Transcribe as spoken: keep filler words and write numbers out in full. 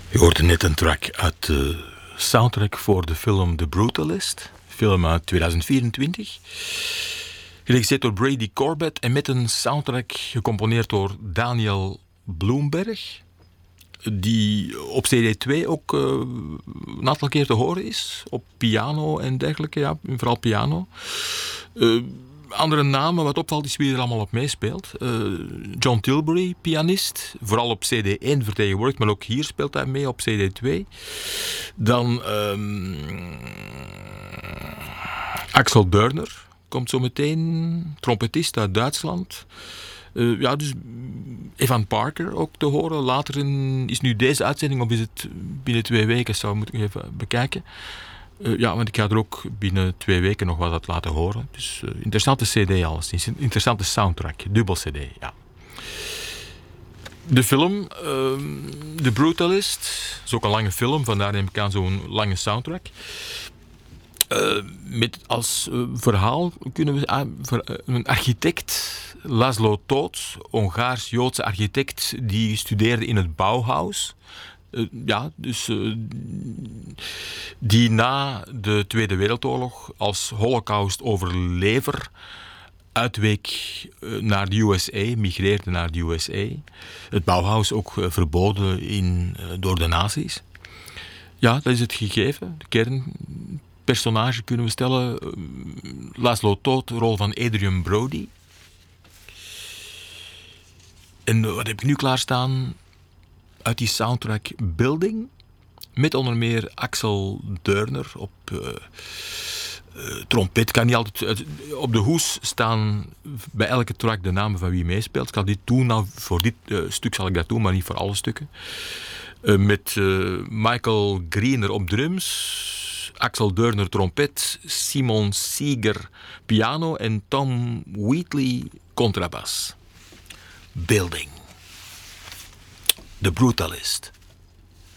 Je hoorde net een track uit de soundtrack voor de film The Brutalist. Film uit tweeduizend vierentwintig. Geregisseerd door Brady Corbett en met een soundtrack gecomponeerd door Daniel Bloemberg. Die op C D twee ook uh, een aantal keer te horen is. Op piano en dergelijke, ja, vooral piano. Uh, andere namen, wat opvalt, is wie er allemaal op meespeelt. Uh, John Tilbury, pianist. Vooral op C D één vertegenwoordigd, maar ook hier speelt hij mee op C D twee. Dan um, Axel Dörner komt zo meteen. Trompetist uit Duitsland. Uh, ja, dus Evan Parker ook te horen. Later in, is nu deze uitzending, of is het binnen twee weken, zou ik moeten even bekijken. Uh, ja, want ik ga er ook binnen twee weken nog wat uit laten horen. Dus uh, interessante cd alles. Interessante soundtrack. Dubbel cd, ja. De film, uh, The Brutalist, is ook een lange film, vandaar neem ik aan zo'n lange soundtrack. Uh, met als uh, verhaal kunnen we uh, ver, uh, een architect, Laszlo Toth, Hongaars-Joodse architect, die studeerde in het Bauhaus. Uh, ja, dus uh, die na de Tweede Wereldoorlog als Holocaust-overlever uitweek uh, naar de U S A, migreerde naar de U S A. Het Bauhaus ook uh, verboden in, uh, door de nazi's. Ja, dat is het gegeven, de kernpersonage kunnen we stellen. Uh, Laszlo Toth, rol van Adrian Brody. En uh, wat heb ik nu klaarstaan? Uit die soundtrack Building, met onder meer Axel Dörner op uh, uh, trompet. Kan niet altijd, uh, op de hoes staan bij elke track de namen van wie meespeelt. Ik zal dit doen, nou, voor dit uh, stuk zal ik dat doen, maar niet voor alle stukken. Uh, met uh, Michael Greener op drums, Axel Dörner trompet, Simon Seeger piano en Tom Wheatley contrabas. Building. The Brutalist.